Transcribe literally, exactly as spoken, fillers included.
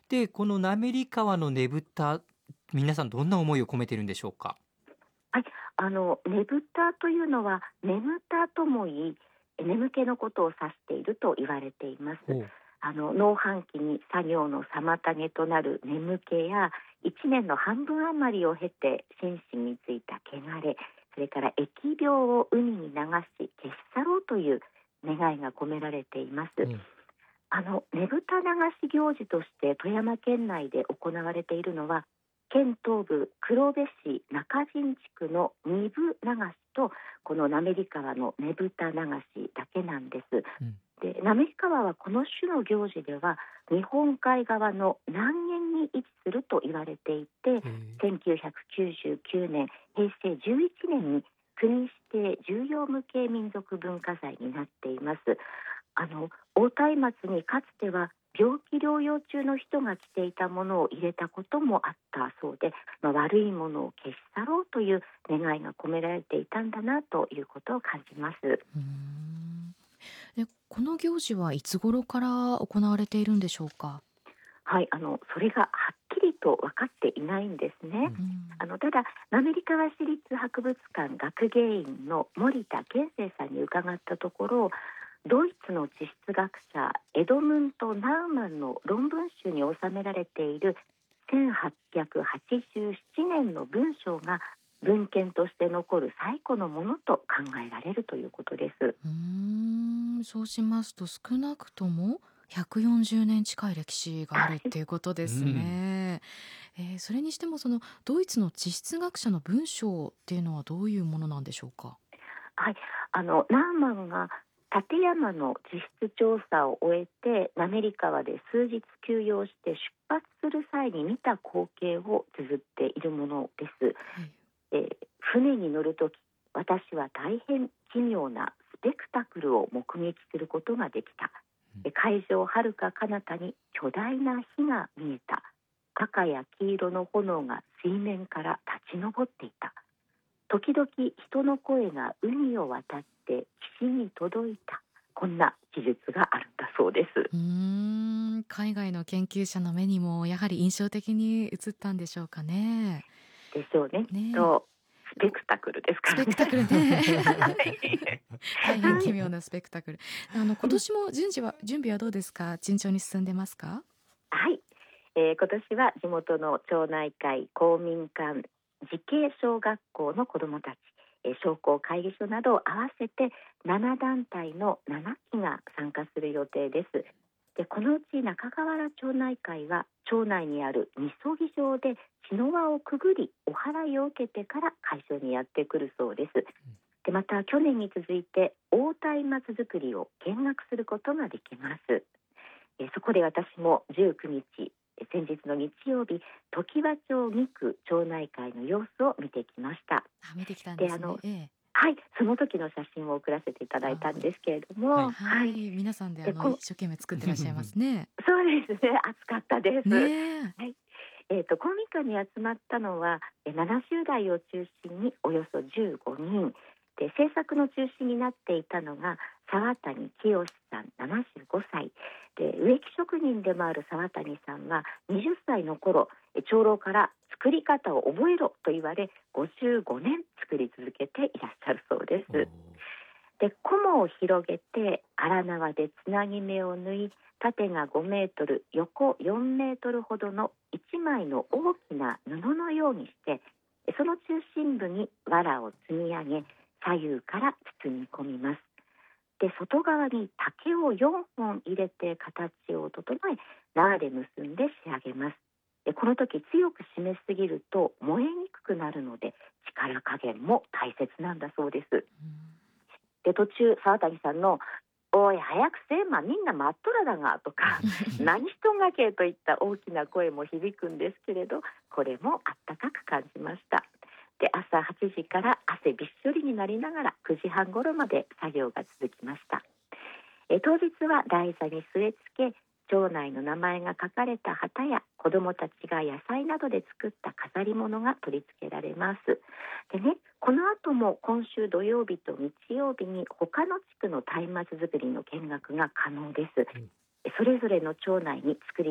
でこの滑川のねぶた、皆さんどんな思いを込めているんでしょうか。 はい、あのねぶたというのは眠たとも言い、眠気のことを指していると言われています。 ほう。 あの農繁期に作業の妨げとなる眠気や、いちねんの半分余りを経て心身についた汚れ、それから疫病を海に流し消し去ろうという願いが込められています。 うん、 あのねぶた流し行事として富山県内で行われているのは、県東部黒部市中陣地区の二部流しと、この滑川のねぶた流しだけなんです。 うんで滑川はこの種の行事では日本海側の南限に位置すると言われていて、 へえ。 せんきゅうひゃくきゅうじゅうきゅうねん平成じゅういちねんに国指定重要無形民族文化財になっています。あの大松明にかつては病気療養中の人が着ていたものを入れたこともあったそうで、まあ、悪いものを消し去ろうという願いが込められていたんだなということを感じます。 うーん。で、この行事はいつ頃から行われているんでしょうか。 はい、あのそれがはっきりと分かっていないんですね。 うんうんあのただ滑川市立博物館学芸員の森田健生さんに伺ったところ、ドイツの地質学者エドムント・ナウマンの論文集に収められているせんはっぴゃくはちじゅうななねんの文章が文献として残る最古のものと考えられるということです。 うーん、そうしますと少なくともひゃくよんじゅうねん近い歴史があるっていうことですね。えーそれにしてもそのドイツの地質学者の文章っていうのはどういうものなんでしょうか。 はい、あのナウマンが立山の地質調査を終えて滑川で数日休養して出発する際に見た光景を綴っているものです。 はい。 えー船に乗るとき、私は大変奇妙なスペクタクルを目撃することができた。えー海上はるか彼方に巨大な火が見えた。赤や黄色の炎が水面から立ち上っていた。時々人の声が海を渡って岸に届いた。こんな記述があるんだそうです。 うーん、海外の研究者の目にもやはり印象的に映ったんでしょうかね。 でしょうね。きっねえ、 とスペクタクルですからね。 スペクタクルね。大変奇はい、 妙なスペクタクル。あの今年も順次は準備はどうですか。順調に進んでますか。 はい、えー今年は地元の町内会公民館慈恵小学校の子どもたち、えー商工会議所などを合わせてなな団体のななきが参加する予定です。でこのうち中川原町内会は町内にあるみそぎ場で茅の輪をくぐりお祓いを受けてから会場にやってくるそうです。でまた去年に続いて大松明作りを見学することができます。えーそこで私もじゅうくにち、えー先日の日曜日、常盤町に区町内会の様子を見てきました。 あ、見てきたんですね。 であのええ。 はい、その時の写真を送らせていただいたんですけれども、 はいはい、 はい、 皆さんであでこの一生懸命作ってらっしゃいますね。 そうですね、暑かったです。 ねえ。 はい、えー、と公民館に集まったのはえーななじゅう代を中心におよそじゅうごにんで、制作の中心になっていたのが沢谷清さんななじゅうごさいで、植木職人でもある沢谷さんははたちの頃、えー長老から作り方を覚えろと言われごじゅうごねん作り続けていらっしゃるそうでおー。 す。で菰を広げて荒縄でつなぎ目を縫い、縦がごメートル横よんメートルほどのいちまいの大きな布のようにして、その中心部に藁を積み上げ左右から包み込みます。で外側に竹をよんほん入れて形を整え縄で結んで仕上げます。でこの時強く締めすぎると燃えにくくなるので力加減も大切なんだそうです。で途中沢谷さんのおい早くせえ、まあ、みんな真っ虎だがとか何しとんがけといった大きな声も響くんですけれど、これもあったかく感じました。で朝はちじから汗びっしょりになりながらくじはん頃まで作業が続きました。え当日は台座に据え付け、町内の名前が書かれた旗や子どもたちが野菜などで作った飾り物が取り付けられます。でね、この後も今週土曜日と日曜日に他の地区の松明作りの見学が可能です。それぞれの町内に作り